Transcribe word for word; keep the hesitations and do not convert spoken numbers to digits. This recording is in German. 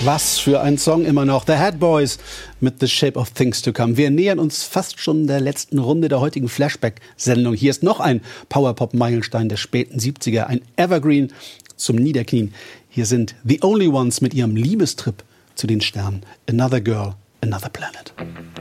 Was für ein Song immer noch. The Head Boys mit The Shape of Things to Come. Wir nähern uns fast schon der letzten Runde der heutigen Flashback-Sendung. Hier ist noch ein Powerpop-Meilenstein der späten siebziger. Ein Evergreen zum Niederknien. Hier sind The Only Ones mit ihrem Liebestrip zu den Sternen. Another Girl, Another Planet.